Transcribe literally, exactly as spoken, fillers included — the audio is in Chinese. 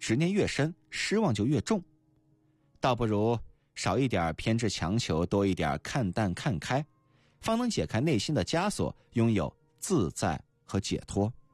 执念越深，失望就越重。倒不如少一点偏执强求，多一点看淡看开，方能解开内心的枷锁，拥有自在和解脱。